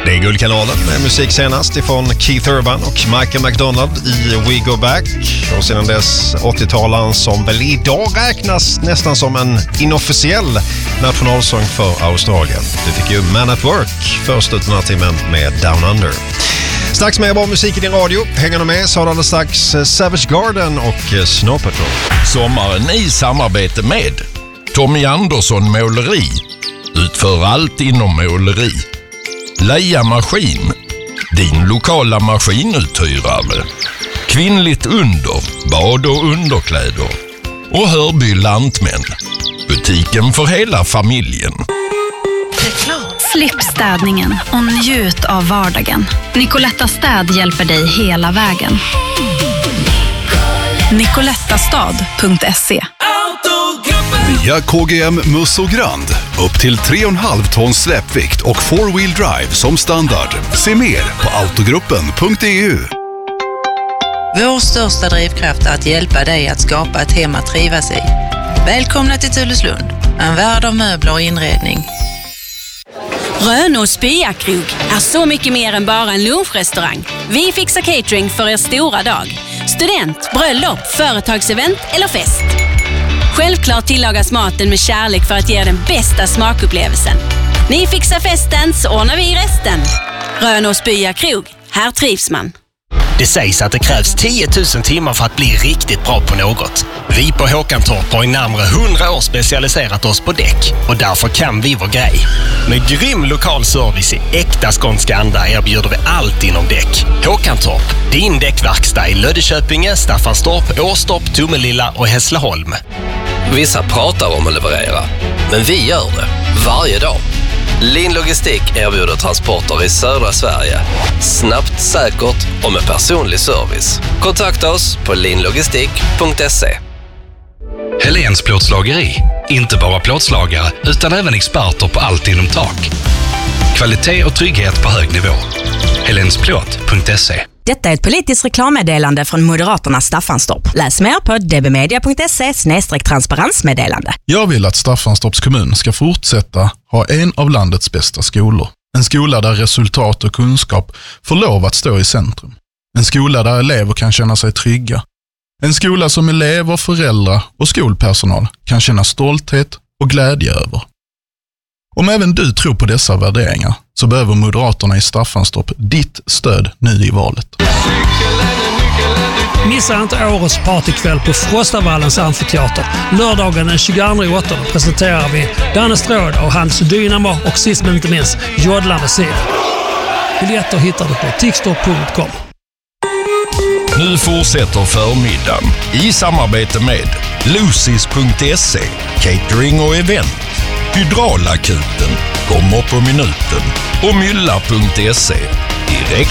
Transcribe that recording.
Det är Guldkanalen med musik senast ifrån Keith Urban och Michael McDonald i We Go Back. Och sedan dess 80-talaren som väl idag räknas nästan som en inofficiell nationalsång för Australien. Du fick ju Man at Work först ut den här timmen med Down Under. Strax med bra musik i din radio. Hänger du med så har du alldeles strax Savage Garden och Snow Patrol. Sommaren i samarbete med Tommy Andersson Måleri. Utför allt inom måleri. Leia Maskin, din lokala maskinuthyrare. Kvinnligt under, bad och underkläder. Och Hörby Lantmän, butiken för hela familjen. Slipp städningen och njut av vardagen. Nicoletta Städ hjälper dig hela vägen. nicolettastad.se. Nya KGM Muss och Grand. Upp till 3,5 tons släppvikt och 4-wheel drive som standard. Se mer på autogruppen.eu. Vår största drivkraft är att hjälpa dig att skapa ett hem att trivas i. Välkomna till Tulleslund. En värld av möbler och inredning. Rönås Byakrog är så mycket mer än bara en lunchrestaurang. Vi fixar catering för er stora dag. Student, bröllop, företagsevent eller fest. Självklart tillagas maten med kärlek för att ge den bästa smakupplevelsen. Ni fixar festen så ordnar vi resten. Rönås Byakrog, här trivs man. Det sägs att det krävs 10 000 timmar för att bli riktigt bra på något. Vi på Håkantorp har i närmare 100 år specialiserat oss på däck. Och därför kan vi vår grej. Med grym lokal service i äkta skånska anda erbjuder vi allt inom däck. Håkantorp, din däckverkstad i Löddeköpinge, Staffanstorp, Åstorp, Tomelilla och Hässleholm. Vissa pratar om att leverera, men vi gör det varje dag. Lin Logistik erbjuder transporter i södra Sverige. Snabbt, säkert och med personlig service. Kontakta oss på linlogistik.se. Helens plåtslageri. Inte bara plåtslagare utan även experter på allt inom tak. Kvalitet och trygghet på hög nivå. helensplåt.se. Detta är ett politiskt reklammeddelande från Moderaternas Staffanstorp. Läs mer på dbmedia.se/transparensmeddelande. Jag vill att Staffanstorps kommun ska fortsätta ha en av landets bästa skolor. En skola där resultat och kunskap får lov att stå i centrum. En skola där elever kan känna sig trygga. En skola som elever, föräldrar och skolpersonal kan känna stolthet och glädje över. Om även du tror på dessa värderingar så behöver Moderaterna i Staffanstorp ditt stöd nu i valet. Missa inte årets partykväll på Frostavallens amfiteater. Lördagen den 22/8 presenterar vi Danne Stråd och hans Dynamo och sist men inte minst Jodlande Sida. Biljetter hittar du på tixtor.com. Nu fortsätter förmiddagen i samarbete med Lucis.se, catering och event. Hydraulakuten kommer på minuten och Mylla.se direkt